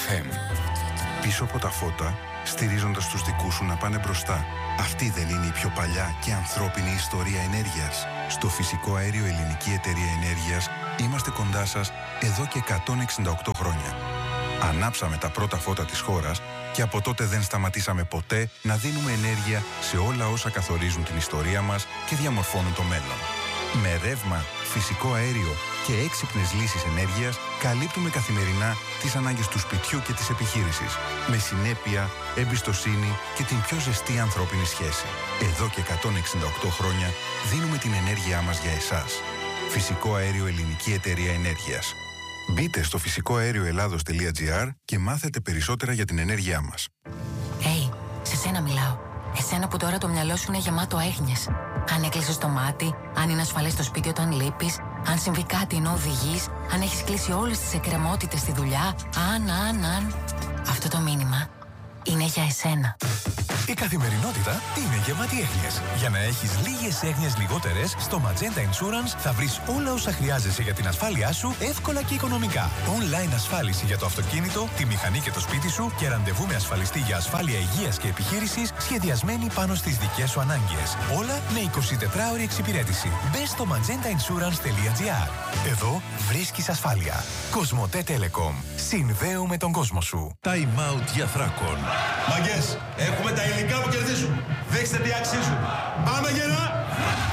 FM. Πίσω από τα φώτα, στηρίζοντας τους δικούς σου να πάνε μπροστά. Αυτή δεν είναι η πιο παλιά και ανθρώπινη ιστορία ενέργειας? Στο Φυσικό Αέριο Ελληνική Εταιρεία Ενέργειας είμαστε κοντά σας εδώ και 168 χρόνια. Ανάψαμε τα πρώτα φώτα της χώρας και από τότε δεν σταματήσαμε ποτέ να δίνουμε ενέργεια σε όλα όσα καθορίζουν την ιστορία μας και διαμορφώνουν το μέλλον. Με ρεύμα, φυσικό αέριο και έξυπνες λύσεις ενέργειας καλύπτουμε καθημερινά τις ανάγκες του σπιτιού και της επιχείρησης. Με συνέπεια, εμπιστοσύνη και την πιο ζεστή ανθρώπινη σχέση. Εδώ και 168 χρόνια δίνουμε την ενέργειά μας για εσάς. Φυσικό Αέριο Ελληνική Εταιρεία Ενέργειας. Μπείτε στο φυσικοαέρioελλάδος.gr και μάθετε περισσότερα για την ενέργειά μας. Σε σένα μιλάω. Εσένα που τώρα το μυαλό σου είναι γεμάτο έγνοιες. Αν έκλεισες το μάτι, αν είναι ασφαλές στο σπίτι όταν λείπεις, αν συμβεί κάτι ενώ οδηγείς, αν έχεις κλείσει όλες τις εκκρεμότητες στη δουλειά, αν. Αυτό το μήνυμα είναι για εσένα. Η καθημερινότητα είναι γεμάτη έγνοιες. Για να έχεις λίγες έγνοιες λιγότερες, στο Magenta Insurance θα βρεις όλα όσα χρειάζεσαι για την ασφάλειά σου εύκολα και οικονομικά. Online ασφάλιση για το αυτοκίνητο, τη μηχανή και το σπίτι σου και ραντεβού με ασφαλιστή για ασφάλεια υγείας και επιχείρησης σχεδιασμένη πάνω στις δικές σου ανάγκες. Όλα με 24ωρη εξυπηρέτηση. Μπες στο magentainsurance.gr. Εδώ βρίσκεις ασφάλεια. Κοσμοτέ Telecom. Συνδέουμε τον κόσμο σου. Time out για Θράκον. Μαγκές, έχουμε τα υλικά που κερδίζουν. Δείξτε τι αξίζουν. Πάμε γερά!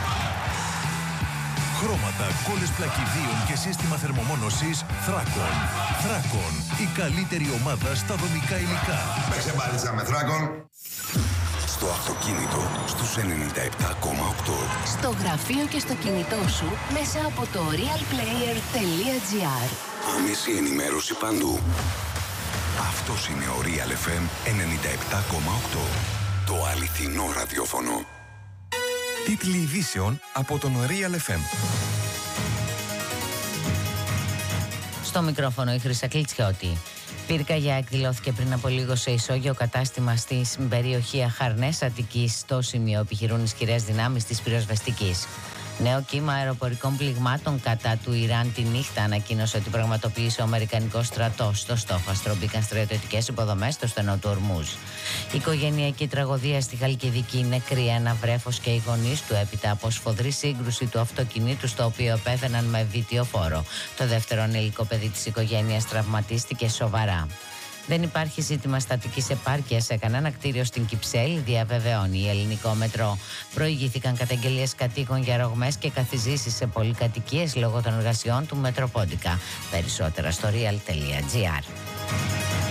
Χρώματα, κόλλες πλακιδίων και σύστημα θερμομόνωσης Θράκον. Θράκον, η καλύτερη ομάδα στα δομικά υλικά. Παίξε μπάλιτσα με Θράκον. Στο αυτοκίνητο, στους 97,8. Στο γραφείο και στο κινητό σου μέσα από το realplayer.gr. Άμεση ενημέρωση παντού. Αυτός είναι ο Real FM 97,8. Το αληθινό ραδιόφωνο. Τίτλοι ειδήσεων από τον Real FM. Στο μικρόφωνο η Χρύσα Κλιτσιώτη. Πυρκαγιά εκδηλώθηκε πριν από λίγο σε ισόγειο κατάστημα στην περιοχή Αχαρνές Αττικής. Στο σημείο επιχειρούν ισχυρές δυνάμεις της πυροσβεστικής. Νέο κύμα αεροπορικών πληγμάτων κατά του Ιράν τη νύχτα ανακοίνωσε ότι πραγματοποίησε ο Αμερικανικός στρατός. Στο στόχαστρο μπήκαν στρατιωτικές υποδομές στο στενό του Ορμούζ. Η οικογενειακή τραγωδία στη Χαλκιδική, νεκρή ένα βρέφος και οι γονείς του έπειτα από σφοδρή σύγκρουση του αυτοκινήτου στο οποίο πέθαναν με βιτιοφόρο. Το δεύτερο ανήλικο παιδί της οικογένειας τραυματίστηκε σοβαρά. Δεν υπάρχει ζήτημα στατικής επάρκειας σε κανένα κτίριο στην Κυψέλη, διαβεβαιώνει η Ελληνικό Μετρό. Προηγήθηκαν καταγγελίες κατοίκων για ρογμές και καθιζήσεις σε πολυκατοικίες λόγω των εργασιών του Μετροπόντικα. Περισσότερα στο real.gr.